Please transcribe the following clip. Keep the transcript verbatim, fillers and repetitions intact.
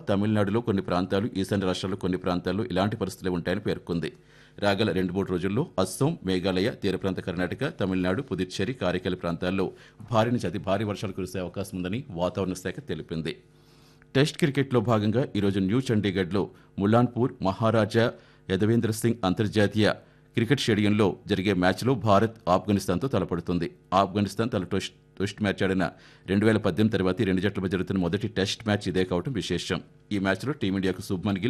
తమిళనాడులో కొన్ని ప్రాంతాలు ఈశాన్య రాష్ట్రాల్లో కొన్ని ప్రాంతాల్లో ఇలాంటి పరిస్థితులే ఉంటాయని పేర్కొంది. రాగల రెండు మూడు రోజుల్లో అస్సోం, మేఘాలయ, తీర ప్రాంత కర్ణాటక, తమిళనాడు, పుదుచ్చేరి, కారైకాల్ ప్రాంతాల్లో భారీ నుంచి అతి భారీ వర్షాలు కురిసే అవకాశం ఉందని వాతావరణ శాఖ తెలిపింది. టెస్ట్ క్రికెట్లో భాగంగా ఈరోజు న్యూ చండీగఢ్లో ములాన్పూర్ మహారాజా యదవేంద్ర సింగ్ అంతర్జాతీయ క్రికెట్ స్టేడియంలో జరిగే మ్యాచ్లో భారత్ ఆఫ్ఘనిస్తాన్తో తలపడుతుంది. ఆఫ్ఘనిస్తాన్ తల టెస్ట్ టెస్ట్ మ్యాచ్ ఆడిన రెండు వేల పద్దెనిమిది తర్వాత ఈ రెండు జట్ల మధ్య జరుగుతున్న మొదటి టెస్ట్ మ్యాచ్ ఇదే కావడం విశేషం. ఈ మ్యాచ్లో టీమిండియాకు శుభ్మన్ గిల్